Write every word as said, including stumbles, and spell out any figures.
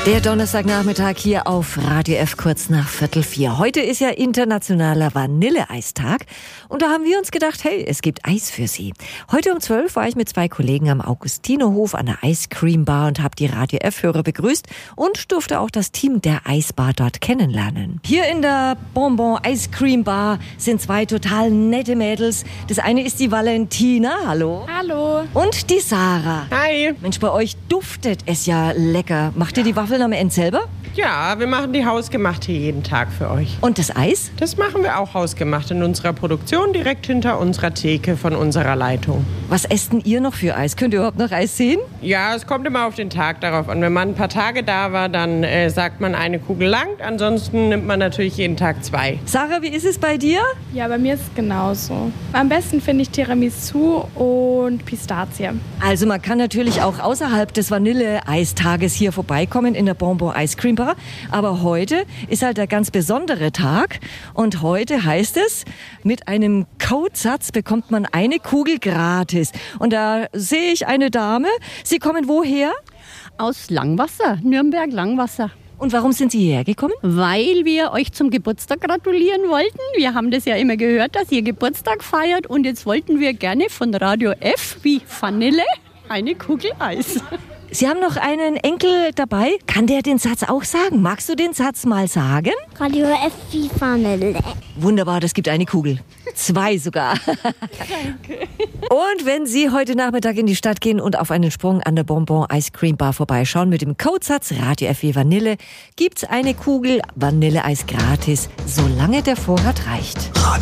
Der Donnerstagnachmittag hier auf Radio F kurz nach Viertel vier. Heute ist ja internationaler Vanilleeistag und da haben wir uns gedacht, hey, es gibt Eis für Sie. Heute um zwölf war ich mit zwei Kollegen am Augustinerhof an der Ice Cream Bar und habe die Radio F-Hörer begrüßt und durfte auch das Team der Eisbar dort kennenlernen. Hier in der Bonbon Ice Cream Bar sind zwei total nette Mädels. Das eine ist die Valentina, hallo. Hallo. Und die Sarah. Hi. Mensch, bei euch duftet es ja lecker. Macht ihr die Waffeln am Ende selber? Ja, wir machen die hausgemacht hier jeden Tag für euch. Und das Eis? Das machen wir auch hausgemacht in unserer Produktion, direkt hinter unserer Theke von unserer Leitung. Was esst denn ihr noch für Eis? Könnt ihr überhaupt noch Eis sehen? Ja, es kommt immer auf den Tag darauf an. Wenn man ein paar Tage da war, dann äh, sagt man, eine Kugel langt. Ansonsten nimmt man natürlich jeden Tag zwei. Sarah, wie ist es bei dir? Ja, bei mir ist es genauso. Am besten finde ich Tiramisu und Pistazie. Also man kann natürlich auch außerhalb des Vanille-Eistages hier vorbeikommen in der Bonbon Ice Cream Bar. Aber heute ist halt der ganz besondere Tag. Und heute heißt es, mit einem Codesatz bekommt man eine Kugel gratis. Und da sehe ich eine Dame. Sie kommen woher? Aus Langwasser, Nürnberg Langwasser. Und warum sind Sie hierher gekommen? Weil wir euch zum Geburtstag gratulieren wollten. Wir haben das ja immer gehört, dass ihr Geburtstag feiert. Und jetzt wollten wir gerne von Radio F wie Vanille eine Kugel Eis. Sie haben noch einen Enkel dabei. Kann der den Satz auch sagen? Magst du den Satz mal sagen? Radio F wie Vanille. Wunderbar, das gibt eine Kugel. Zwei sogar. Danke. Und wenn Sie heute Nachmittag in die Stadt gehen und auf einen Sprung an der Bonbon Ice Cream Bar vorbeischauen mit dem Codesatz Radio F wie Vanille, gibt's eine Kugel Vanilleeis gratis, solange der Vorrat reicht.